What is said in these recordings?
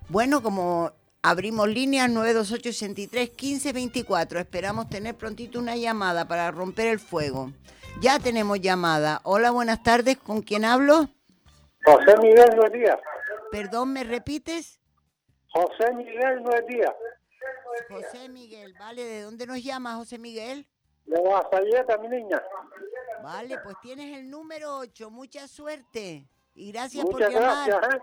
Bueno, como abrimos líneas 928-63-1524, esperamos tener prontito una llamada para romper el fuego. Ya tenemos llamada. Hola, buenas tardes, ¿con quién hablo? José Miguel Nuez. Perdón, ¿me repites? José Miguel Nuez. José Miguel, vale, ¿de dónde nos llama José Miguel? De Guasalleta, mi niña. Vale, pues tienes el número 8, mucha suerte y gracias Muchas por llamar. gracias,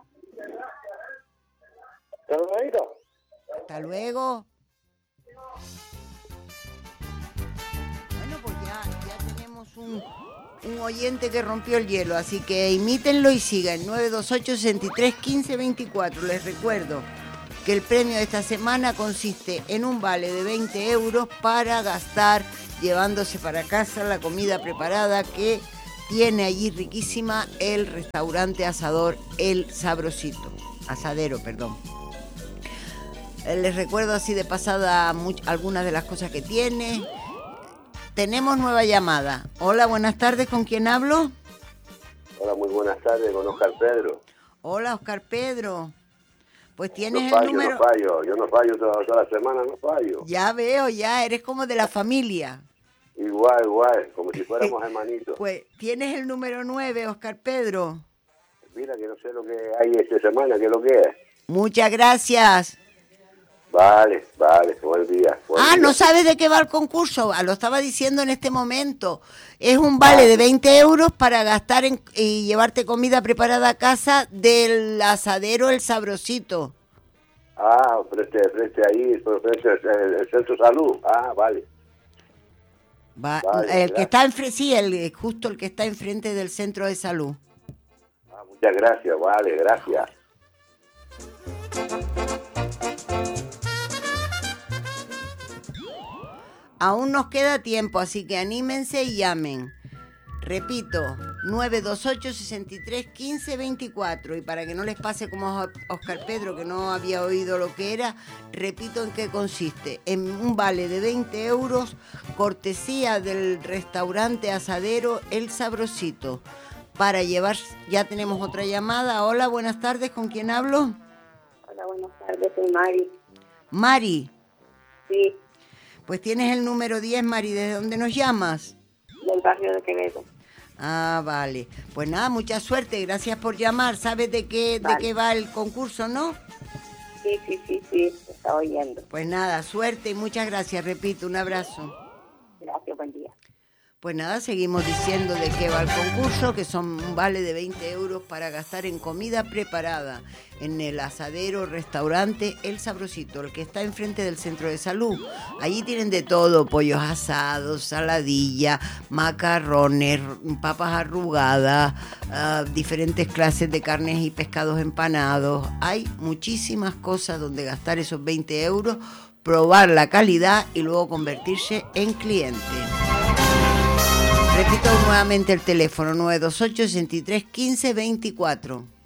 Hasta luego. Hasta luego. Bueno, pues ya tenemos un oyente que rompió el hielo, así que imítenlo y sigan. 928-63-1524. Les recuerdo que el premio de esta semana consiste en un vale de 20 euros para gastar llevándose para casa la comida preparada que tiene allí riquísima el restaurante asador El Sabrosito. Asadero, perdón. Les recuerdo así de pasada algunas de las cosas que tiene. Tenemos nueva llamada. Hola, buenas tardes, ¿con quién hablo? Hola, muy buenas tardes, con Oscar Pedro. Hola, Oscar Pedro. Pues tienes no fallo, el número... No fallo, yo no fallo toda la semana, no fallo. Ya veo, ya eres como de la familia. Igual, como si fuéramos hermanitos. Pues tienes el número 9, Oscar Pedro. Mira que no sé lo que hay esta semana, qué es lo que es. Muchas gracias. Vale, buen día. ¿No sabes de qué va el concurso? Lo estaba diciendo en este momento. Es un vale de 20 euros para gastar y llevarte comida preparada a casa del asadero El Sabrosito. Frente ahí, frente el centro de salud. Vale. Vale, el que está justo el que está enfrente del centro de salud. Muchas gracias, vale, gracias. Aún nos queda tiempo, así que anímense y llamen. Repito, 928-63-1524. Y para que no les pase como a Oscar Pedro, que no había oído lo que era, repito en qué consiste. En un vale de 20 euros, cortesía del restaurante asadero El Sabrosito. Para llevar, ya tenemos otra llamada. Hola, buenas tardes, ¿con quién hablo? Hola, buenas tardes, soy Mari. Mari. Sí. Pues tienes el número 10, Mari. ¿Desde dónde nos llamas? Del barrio de Quevedo. Vale. Pues nada, mucha suerte. Gracias por llamar. ¿Sabes de qué va el concurso, no? Sí. Te estaba oyendo. Pues nada, suerte y muchas gracias. Repito, un abrazo. Gracias, buen día. Pues nada, seguimos diciendo de qué va el concurso, que son un vale de 20 euros para gastar en comida preparada en el asadero restaurante El Sabrosito, el que está enfrente del centro de salud. Allí tienen de todo, pollos asados, saladilla, macarrones, papas arrugadas, diferentes clases de carnes y pescados empanados. Hay muchísimas cosas donde gastar esos 20 euros, probar la calidad y luego convertirse en cliente. Repito nuevamente el teléfono 928-63-1524.